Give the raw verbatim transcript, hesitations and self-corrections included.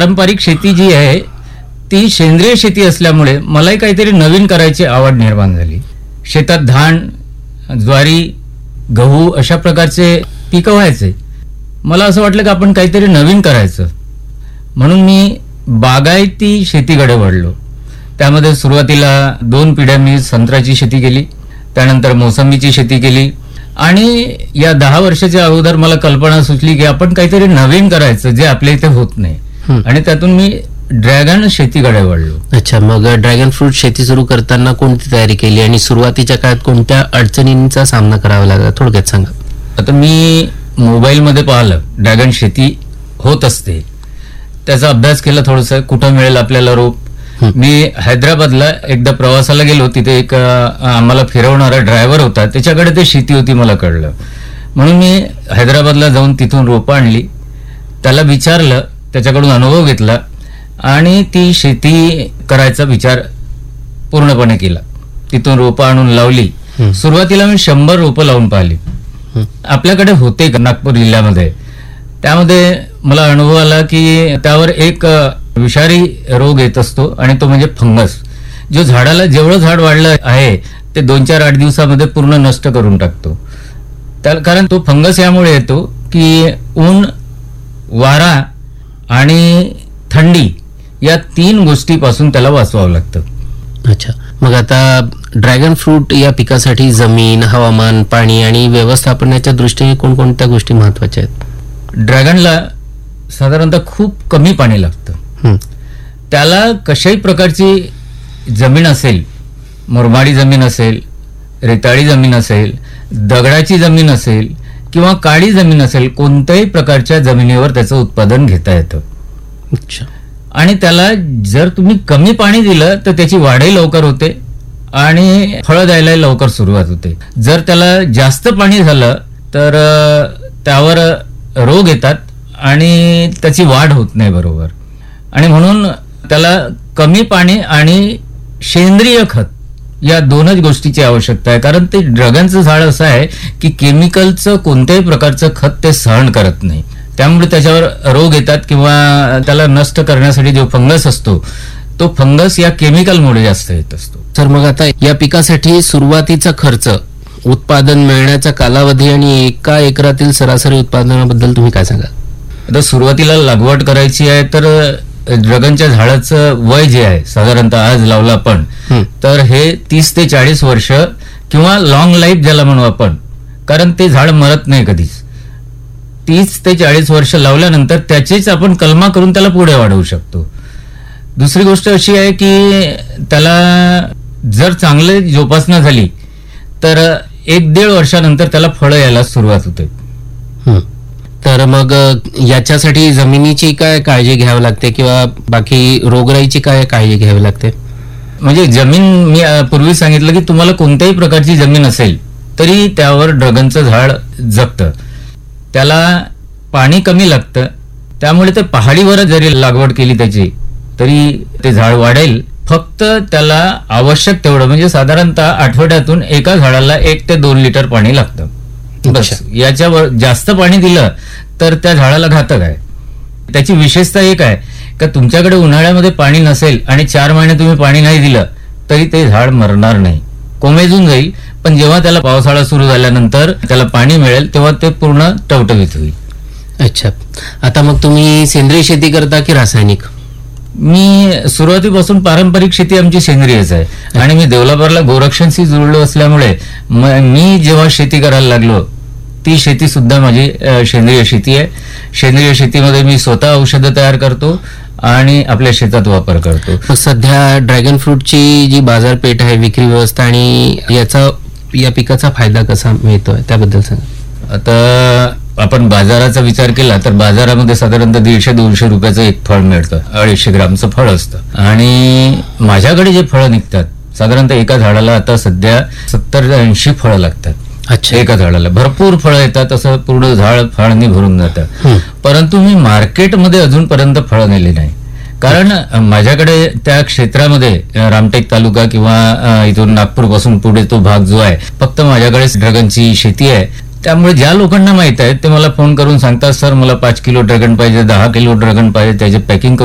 पारंपरिक शेती जी आहे ती सेंद्रिय शेती असल्यामुळे मलाही काहीतरी नवीन करायची आवड निर्माण झाली. शेतात धान, ज्वारी, गहू अशा प्रकारचे पिकं व्हायचे. मला असं वाटलं की आपण काहीतरी नवीन करायचं, म्हणून मी बागायती शेतीकडे वळलो. त्यामध्ये सुरुवातीला दोन पिढ्या मी संत्र्याची शेती केली, त्यानंतर मोसंबीची शेती केली आणि या दहा वर्षाच्या अगोदर मला कल्पना सुचली की आपण काहीतरी नवीन करायचं जे आपल्या इथे होत नाही आणि त्यातून मी ड्रॅगन शेतीकडे वळलो. अच्छा, मग ड्रॅगन फ्रूट शेती सुरू करताना कोणती तयारी केली आणि सुरुवातीच्या काळात कोणत्या अडचणींचा सामना करावा लागला थोडक्यात सांगा. आता मी मोबाईलमध्ये पाहिलं ड्रॅगन शेती होत असते, त्याचा अभ्यास केला थोडंसं, कुठं मिळेल आपल्याला रोप. मी हैदराबादला एकदा प्रवासाला गेलो, तिथे एक आम्हाला फिरवणारा ड्रायव्हर होता, त्याच्याकडे ते शेती होती मला कळलं. म्हणून मी हैदराबादला जाऊन तिथून रोपं आणली, त्याला विचारलं, त्याच्याकडून अनुभव घेतला आणि ती शेती करायचा विचार पूर्णपणे केला. तिथून रोपं आणून लावली. सुरुवातीला मी शंभर रोपं लावून पाहिली. आपल्याकडे होते नागपूर जिल्ह्यामध्ये. त्यामध्ये मला अनुभव आला की त्यावर एक विषारी रोग येत असतो आणि तो म्हणजे फंगस, जो झाडाला जेवढं झाड वाढलं आहे ते दोन चार आठ दिवसामध्ये पूर्ण नष्ट करून टाकतो. त्या कारण तो फंगस यामुळे येतो की ऊन, वारा आणि थंडी या तीन गोष्टीपासून त्याला वाचवावं लागतं. अच्छा, मग आता ड्रॅगन फ्रूट या पिकासाठी जमीन, हवामान, पाणी आणि व्यवस्थापनाच्या दृष्टीने कोणकोणत्या गोष्टी महत्वाच्या आहेत? ड्रॅगनला साधारणतः खूप कमी पाणी लागतं. त्याला कशाही प्रकारची जमीन असेल, मुरमाडी जमीन असेल, रेताळी जमीन असेल, दगडाची जमीन असेल किंवा काळी जमीन असेल, कोणत्याही प्रकारच्या जमिनीवर त्याचं उत्पादन घेता येतं. अच्छा, आणि त्याला जर तुम्ही कमी पाणी दिलं तर त्याची वाढही लवकर होते आणि फळं द्यायला लवकर सुरुवात होते. जर त्याला जास्त पाणी झालं तर त्यावर रोग येतात आणि त्याची वाढ होत नाही बरोबर. आणि म्हणून त्याला कमी पाणी आणि सेंद्रिय खत या दोनच गोष्टीची आवश्यकता आहे. कारण ते ड्रॅगनचं झाड असं आहे की केमिकलचं कोणत्याही प्रकारचं खत ते सहन करत नाही. त्यामुळे त्याच्यावर रोग येतात किंवा त्याला नष्ट करण्यासाठी जो फंगस असतो तो फंगस या केमिकलमुळे जास्त येत असतो. तर मग आता या पिकासाठी सुरुवातीचा खर्च, उत्पादन मिळण्याचा कालावधी आणि एका एकरातील सरासरी उत्पादनाबद्दल तुम्ही काय सांगा? आता सुरुवातीला लागवड करायची आहे तर ड्रॅगनच्या झाडाचं वय जे आहे साधारणतः आज लावलं आपण तर हे तीस ते चाळीस वर्ष किंवा लॉंग लाईफ ज्याला म्हणू आपण, कारण ते झाड मरत नाही कधीच. तीस ते चाळीस वर्ष लावल्यानंतर त्याचेच आपण कलमा करून त्याला पुढे वाढवू शकतो. दुसरी गोष्ट अशी आहे की त्याला जर चांगले जोपासना झाली तर एक दीड वर्षानंतर त्याला फळं यायला सुरुवात होते. तर मग याच्यासाठी जमिनीची काय काळजी घ्यावी लागते किंवा बाकी रोगराईची काय काळजी घ्यावी लागते? म्हणजे जमीन मी पूर्वी सांगितलं की तुम्हाला कोणत्याही प्रकारची जमीन असेल तरी त्यावर ड्रॅगनचं झाड जगतं. त्याला पाणी कमी लागतं, त्यामुळे ते पहाडीवर जरी लागवड केली त्याची तरी ते झाड वाढेल. फक्त त्याला आवश्यक तेवढं म्हणजे साधारणतः आठवड्यातून एका झाडाला एक ते दोन लिटर पाणी लागतं बस. याच्यावर जास्त पाणी दिलं तर त्या झाडाला घातक आहे. त्याची विशेषता एक आहे का तुमच्याकडे उन्हाळ्यामध्ये पाणी नसेल आणि चार महिने तुम्ही पाणी नाही दिलं तरी ते झाड मरणार नाही, कोमेजून जाईल. पण जेव्हा त्याला पावसाळा सुरू झाल्यानंतर त्याला पाणी मिळेल तेव्हा ते पूर्ण टवटवीत होईल. अच्छा, आता मग तुम्ही सेंद्रिय शेती करता की रासायनिक? मी सुरुवातीपासून पारंपरिक शेती आमची सेंद्रियच आहे आणि मी देवलाबारला गोरक्षणशी जुळलो असल्यामुळे मी जेव्हा शेती करायला लागलो ती शेती सुद्धा माझी सेंद्रिय शेती आहे. सेंद्रिय शेतीमध्ये मी स्वतः औषधं तयार करतो आणि आपल्या शेतात वापर करतो. सध्या ड्रॅगन फ्रूटची जी बाजारपेठ आहे, विक्री व्यवस्था आणि याचा या पिकाचा फायदा कसा मिळतोय त्याबद्दल सांगा. आता आपण बाजाराचा विचार केला तर बाजारामध्ये साधारणतः दीडशे दोनशे रुपयाचं एक फळ मिळतं, अडीचशे ग्रामचं फळ असतं. आणि माझ्याकडे जे फळं निघतात साधारणतः एका झाडाला आता सध्या सत्तर ऐंशी फळं लागतात. अच्छा, एका झाडाला भरपूर फळं येतात, असं पूर्ण झाड फळांनी भरून जातं. परंतु मी मार्केटमध्ये अजूनपर्यंत फळं नेली नाही, कारण माझ्याकडे त्या क्षेत्रामध्ये रामटेक तालुका किंवा इथून नागपूर पासून पुढे तो भाग जो आहे फक्त माझ्याकडे ड्रॅगनची शेती आहे. त्यामुळे ज्या लोकांना माहित आहे ते मला फोन करून सांगतात, सर मला पाच किलो ड्रॅगन पाहिजे, दहा किलो ड्रॅगन पाहिजे, त्याचे पॅकिंग